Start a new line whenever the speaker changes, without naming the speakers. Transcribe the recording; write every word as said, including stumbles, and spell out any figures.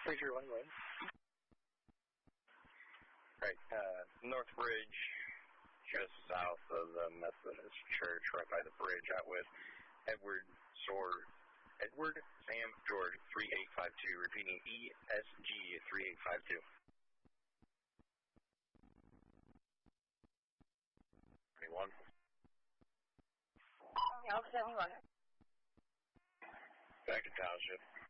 three zero one one.
Right, uh, North Bridge, just south of the Methodist Church, right by the bridge, out with Edward Sword. Edward Sam George three eight five two, repeating E S G three eight five two. twenty-one.
L seven one.
Back to Township.